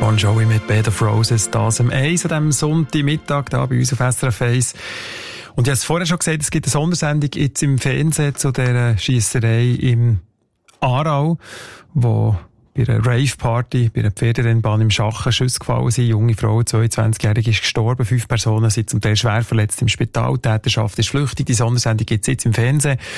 Bon Jovi mit Bed of Roses, das am 1 an diesem Sonntagmittag da bei uns auf SRF 1. Und ich habe es vorher schon gesagt, es gibt eine Sondersendung jetzt im Fernsehen zu dieser Schiesserei im Aarau, wo bei einer Rave-Party, bei einer Pferderennbahn im Schachen Schüsse gefallen sind. Junge Frau, 22-jährig, ist gestorben. 5 Personen sind zum Teil schwer verletzt im Spital. Die Täterschaft ist flüchtig. Die Sondersendung gibt es jetzt im Fernsehen.